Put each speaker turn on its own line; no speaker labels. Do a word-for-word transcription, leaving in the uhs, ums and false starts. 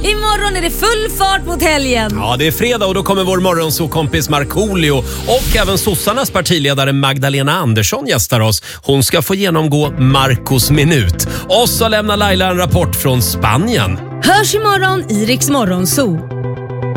Imorgon är det full fart mot helgen.
Ja, det är fredag och då kommer vår morgonsåkompis Markoolio och även sossarnas partiledare Magdalena Andersson gästar oss. Hon ska få genomgå Marcos minut. Och så lämnar Laila en rapport från Spanien.
Hörs imorgon i Riks Morgonzoo.